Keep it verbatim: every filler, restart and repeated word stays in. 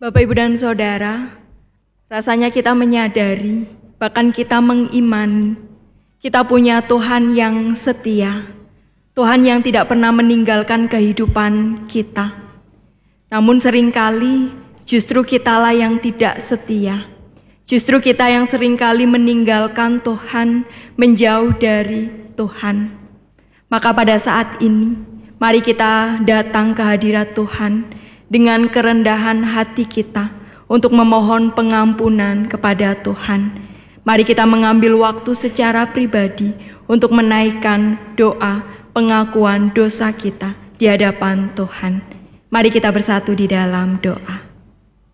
Bapak, Ibu, dan Saudara, rasanya kita menyadari, bahkan kita mengimani, kita punya Tuhan yang setia, Tuhan yang tidak pernah meninggalkan kehidupan kita. Namun seringkali justru kitalah yang tidak setia. Justru kita yang seringkali meninggalkan Tuhan, menjauh dari Tuhan. Maka pada saat ini, mari kita datang ke hadirat Tuhan dengan kerendahan hati kita untuk memohon pengampunan kepada Tuhan. Mari kita mengambil waktu secara pribadi untuk menaikkan doa pengakuan dosa kita di hadapan Tuhan. Mari kita bersatu di dalam doa.